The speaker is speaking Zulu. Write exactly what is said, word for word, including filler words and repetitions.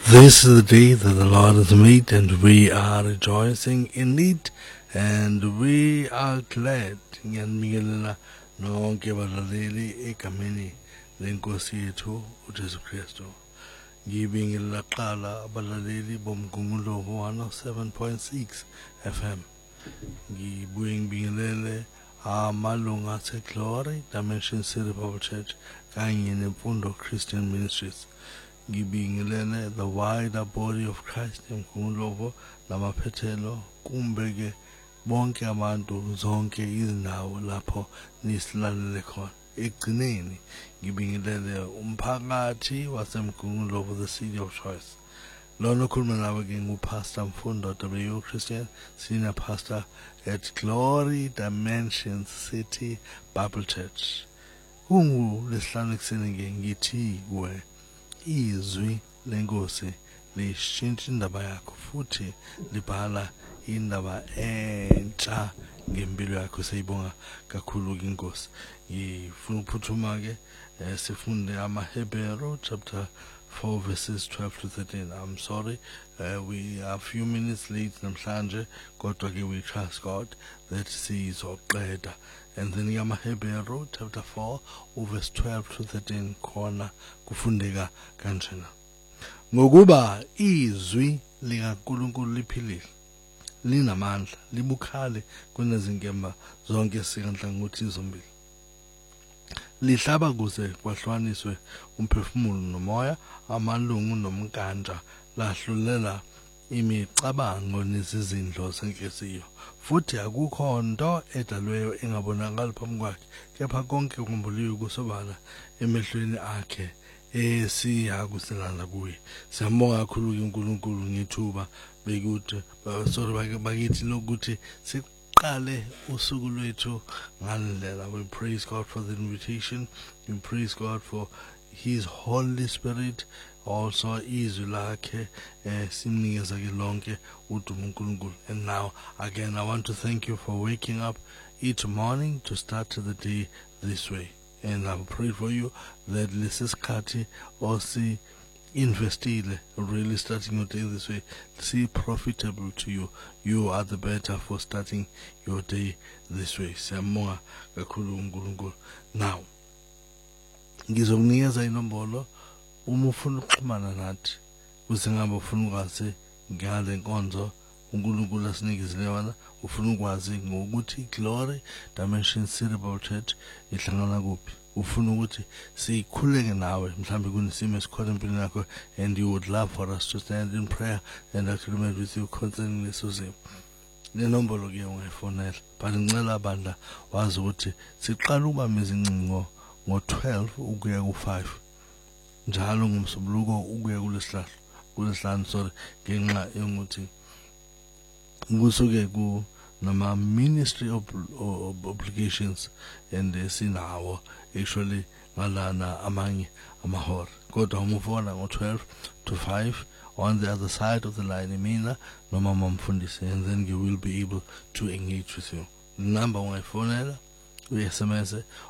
This is the day that the Lord has made, and we are rejoicing in it, and we are glad. Ngiyanibingelela nonke abalaleli egameni lenkosi yethu uJesu Kristu. Ngibingelela qala abalaleli bomgunguluko one oh seven point six F M. Ngibuye ngibingelele amalunga aseGlory Dimension City Bible Church kanye neMfundo Christian Ministries. Ngibingelele the wider body of Christ emkhuluko namaphethelo kumbe ke bonke abantu zonke izindawo lapho nisilalele khona. Ekugcineni ngibingelele umphakathi wasemkhuluko the city of choice. Lona khuluma nawe ke ngupastor Mfundo W Christian, senior pastor at Glory Dimension City Bible Church. Kungu lesihlanu ekseni ke ngithi kuwe izwi lenkosi lishintsha indaba yakho futhi libhala indaba entsha ngempilo yakho. Siyibonga kakhulu inkosi. Ngifuna ukuphuthuma ke sifunde amaHebrew chapter four verses twelve to thirteen. I'm sorry, uh, we are a few minutes late namhlanje, kodwa ke we trust God that sizoqeda. And then amaHebrew chapter four verse twelve to thirteen khona kufundeka kanjena. Ngokuba izwi likaNkulunkulu liphilile, linamandla, libukhali kunezinkemba zonke ezinhlangothi zombili. Lihlaba kuze kwahlukaniswe umphefumulo nomoya, amalungu nomkandla, lahlulela imicabango nezizindlo zenhliziyo. Futhi akukho nto edalweyo engabonakali phambi kwakhe, kepha konke kumbuliwe kusobala emehlweni akhe esiyakusilanda kuye. Siyambonga kakhulu uNkulunkulu ngethuba bekuthi sorry bakithi lokuthi siqale usuku lwethu ngandlela. We praise God for the invitation. We praise God for His Holy Spirit. Also izwi lakhe simnikeza ke lonke udumo uNkulunkulu. And now again I want to thank you for waking up each morning to start the day this way. And I pray for you that lesisikhathi osi investile really starting your day this way, see profitable to you. You are the better for starting your day this way. Siyambonga kakhulu uNkulunkulu. Now ngizokunikeza inombolo uma ufuna ukuxhumana nathi, kusingabe ufuna ukwazi ngale nkonzo uNkulunkulu asinikizile yona, ufuna ukwazi ngokuthi Glory Dimension City Bible Church ihlangana kuphi, ufuna ukuthi sikhuleke nawe mhlambe kunisimo esikhona empilweni yakho, and you would love for us to stand in prayer and agreement with you concerning leso simo, le nombolo ke ungayifonela. But ngicela bandla wazi ukuthi siqala ukubamba izingcingo ngo twelve ukuya ku five njalo ngomsombuluko ukuya kulesihlahla kulesihlanu sorry ngenxa yokuthi kusuke ku nama ministry of obligations and sinawo actually ngalana amanye amahora, kodwa umufona ngo twelve to five on the other side of the line mina noma mamfundisi, and then you will be able to engage with you. Number ungayifonela, u-S M S